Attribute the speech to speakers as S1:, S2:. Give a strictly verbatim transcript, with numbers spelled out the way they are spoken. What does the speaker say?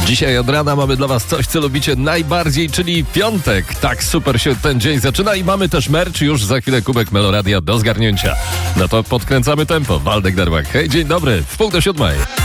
S1: Dzisiaj od rana mamy dla was coś, co lubicie najbardziej, czyli piątek. Tak super się ten dzień zaczyna i mamy też merch, już za chwilę kubek Meloradia do zgarnięcia. No to podkręcamy tempo. Waldek Darłak. Hej, dzień dobry, w pół do siódmej.